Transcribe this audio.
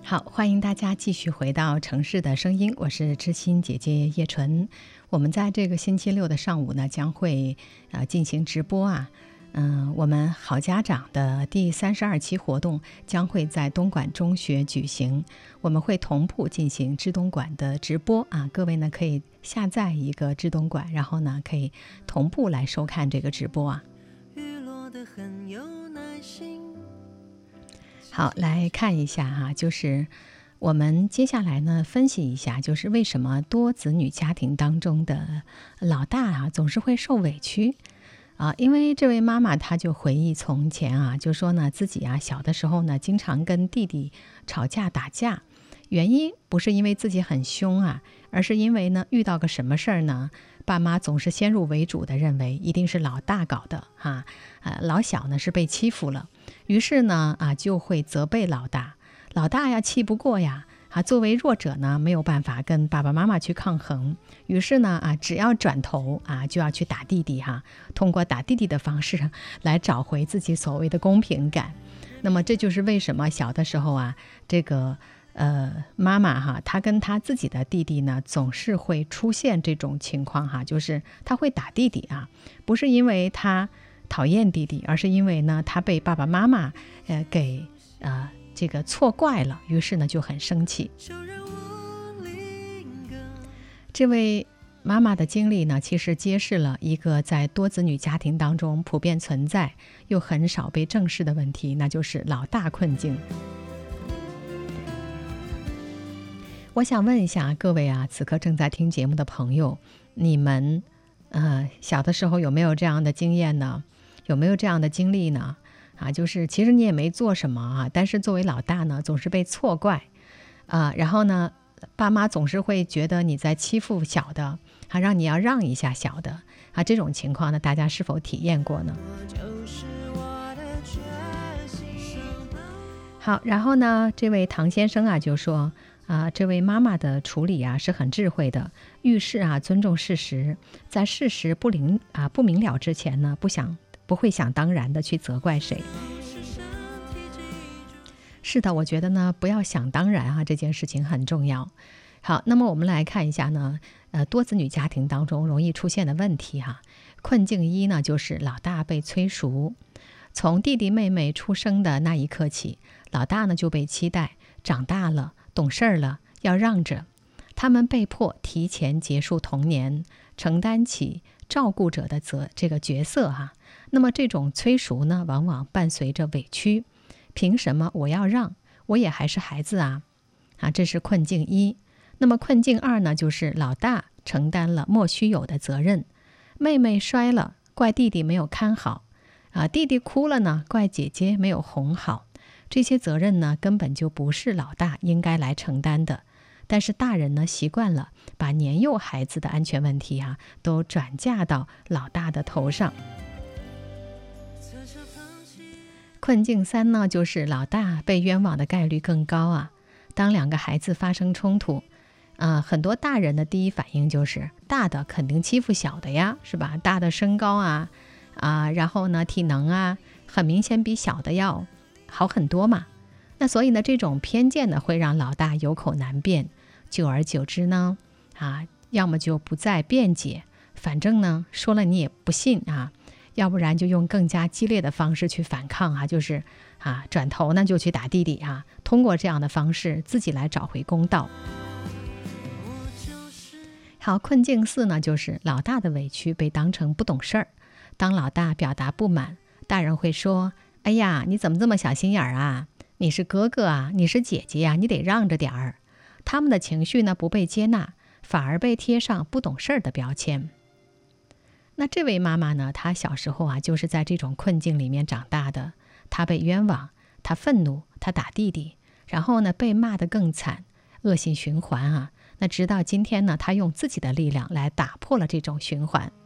好，欢迎大家继续回到城市的声音，我是知心姐姐叶纯。我们在这个星期六的上午呢，将会进行直播啊。我们好家长的第32期活动将会在东莞中学举行，我们会同步进行知东莞的直播啊。各位呢可以下载一个知东莞，然后呢可以同步来收看这个直播啊。好，来看一下哈，就是我们接下来呢分析一下，就是为什么多子女家庭当中的老大啊总是会受委屈啊？因为这位妈妈她就回忆从前啊，就说呢自己啊小的时候呢经常跟弟弟吵架打架，原因不是因为自己很凶啊，而是因为呢遇到个什么事儿呢，爸妈总是先入为主的认为一定是老大搞的哈，老小呢是被欺负了。于是呢就会责备老大，老大呀气不过呀作为弱者呢没有办法跟爸爸妈妈去抗衡，于是呢只要转头就要去打弟弟哈，通过打弟弟的方式来找回自己所谓的公平感。那么这就是为什么小的时候这个妈妈她跟她自己的弟弟呢总是会出现这种情况就是她会打弟弟不是因为她讨厌弟弟，而是因为呢他被爸爸妈妈给这个错怪了，于是呢就很生气。这位妈妈的经历呢，其实揭示了一个在多子女家庭当中普遍存在又很少被正视的问题，那就是老大困境。我想问一下各位此刻正在听节目的朋友，你们小的时候有没有这样的经验呢？有没有这样的经历呢？就是其实你也没做什么但是作为老大呢，总是被错怪然后呢，爸妈总是会觉得你在欺负小的让你要让一下小的这种情况呢，大家是否体验过呢？好，然后呢，这位唐先生就说这位妈妈的处理是很智慧的，遇事尊重事实，在事实不明了之前呢，不会想当然的去责怪谁。是的，我觉得呢，不要想当然这件事情很重要。好，那么我们来看一下呢，多子女家庭当中容易出现的问题困境一呢，就是老大被催熟。从弟弟妹妹出生的那一刻起，老大呢就被期待长大了懂事儿了要让着，他们被迫提前结束童年，承担起照顾者的这个角色那么这种催熟呢，往往伴随着委屈，凭什么我要让？我也还是孩子这是困境一。那么困境二呢，就是老大承担了莫须有的责任，妹妹摔了怪弟弟没有看好弟弟哭了呢怪姐姐没有哄好，这些责任呢根本就不是老大应该来承担的。但是大人呢习惯了把年幼孩子的安全问题都转嫁到老大的头上。困境三呢，就是老大被冤枉的概率更高当两个孩子发生冲突很多大人的第一反应就是大的肯定欺负小的呀，是吧？大的身高然后呢体能很明显比小的要好很多嘛。那所以呢这种偏见呢会让老大有口难辩，久而久之呢要么就不再辩解，反正呢说了你也不信要不然就用更加激烈的方式去反抗就是转头呢就去打弟弟通过这样的方式自己来找回公道。好，困境四呢，就是老大的委屈被当成不懂事儿。当老大表达不满，大人会说，哎呀，你怎么这么小心眼儿你是哥哥你是姐姐你得让着点儿。他们的情绪呢不被接纳，反而被贴上不懂事儿的标签。那这位妈妈呢，她小时候就是在这种困境里面长大的，她被冤枉，她愤怒，她打弟弟，然后呢被骂得更惨，恶性循环那直到今天呢，她用自己的力量来打破了这种循环。